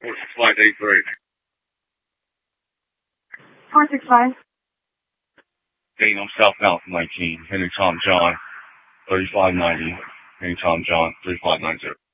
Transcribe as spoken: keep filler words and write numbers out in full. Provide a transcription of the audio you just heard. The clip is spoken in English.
four six five eight three. four six five. Dane, I'm southbound from nineteen, Henry Tom John, thirty-five ninety, Henry Tom John, three five nine zero.